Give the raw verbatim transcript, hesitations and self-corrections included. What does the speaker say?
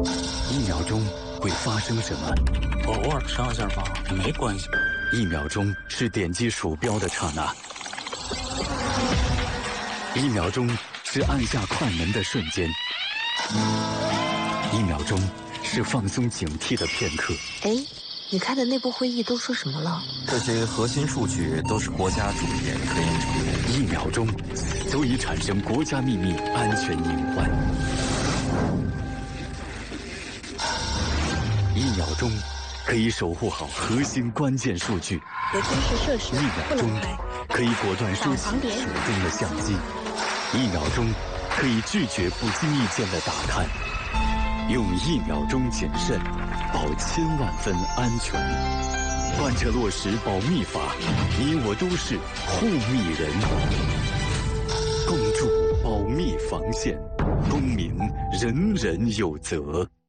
一秒钟会发生什么？ 偶尔上下吧，没关系。 一秒钟是点击鼠标的刹那，一秒钟是按下快门的瞬间，一秒钟是放松警惕的片刻。 哎，你开的内部会议都说什么了？ 这些核心数据都是国家主研科研成果。 一秒钟足以产生国家秘密安全隐患。一秒钟可以守护好核心关键数据。 核军事设施一秒钟可以果断收起手中的相机。一秒钟可以拒绝不经意间的打探。用一秒钟谨慎，保千万分安全。贯彻落实保密法，你我都是护密人。共筑保密防线，公民人人有责。